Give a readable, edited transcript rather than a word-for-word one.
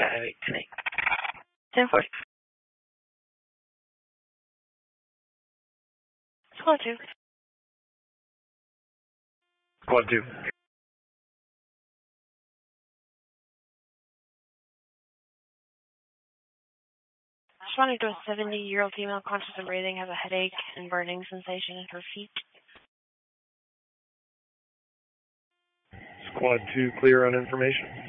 5, 8, 10-4. Squad 2. Squad 2. Responding to a 70-year-old female conscious of breathing, has a headache and burning sensation in her feet. Squad 2, clear on information.